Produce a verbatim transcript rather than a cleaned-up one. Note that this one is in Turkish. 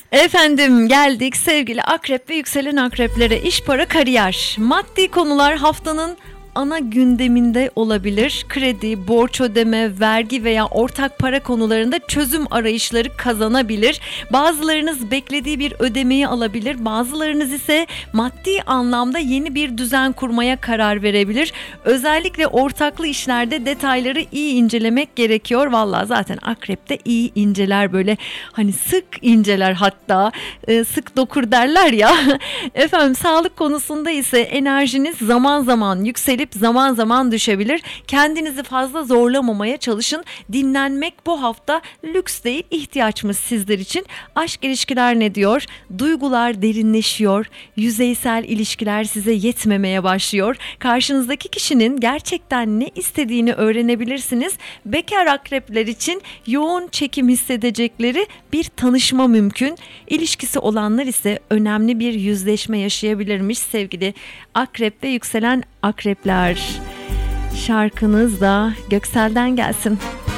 Efendim geldik sevgili akrep ve yükselen akreplere. İş, para, kariyer, maddi konular haftanın ana gündeminde olabilir. Kredi, borç ödeme, vergi veya ortak para konularında çözüm arayışları kazanabilir. Bazılarınız beklediği bir ödemeyi alabilir. Bazılarınız ise maddi anlamda yeni bir düzen kurmaya karar verebilir. Özellikle ortaklı işlerde detayları iyi incelemek gerekiyor. Vallahi zaten akrep de iyi inceler, böyle hani sık inceler, hatta e, sık dokur derler ya. Efendim sağlık konusunda ise enerjiniz zaman zaman yükselip zaman zaman düşebilir. Kendinizi fazla zorlamamaya çalışın. Dinlenmek bu hafta lüks değil, ihtiyaçmış sizler için. Aşk ilişkiler ne diyor? Duygular derinleşiyor. Yüzeysel ilişkiler size yetmemeye başlıyor. Karşınızdaki kişinin gerçekten ne istediğini öğrenebilirsiniz. Bekar akrepler için yoğun çekim hissedecekleri bir tanışma mümkün. İlişkisi olanlar ise önemli bir yüzleşme yaşayabilirmiş sevgili akrep ve yükselen akrepler. Şarkınız da Göksel'den gelsin.